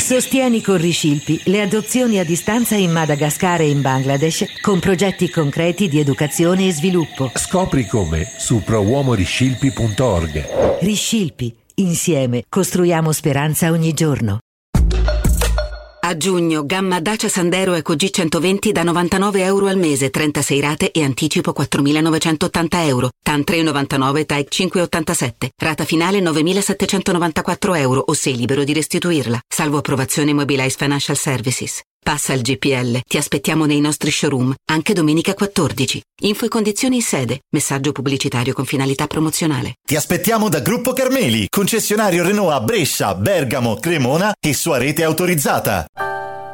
Sostieni con Riscilpi le adozioni a distanza in Madagascar e in Bangladesh con progetti concreti di educazione e sviluppo. Scopri come su prouomoriscilpi.org. Riscilpi, insieme costruiamo speranza ogni giorno. A giugno, gamma Dacia Sandero Eco G120 da €99 al mese, 36 rate e anticipo €4.980. TAN 3,99, TAEC 5,87. Rata finale €9.794 o sei libero di restituirla. Salvo approvazione Mobilize Financial Services. Passa il GPL. Ti aspettiamo nei nostri showroom, anche domenica 14. Info e condizioni in sede. Messaggio pubblicitario con finalità promozionale. Ti aspettiamo da Gruppo Carmeli, concessionario Renault a Brescia, Bergamo, Cremona e sua rete autorizzata.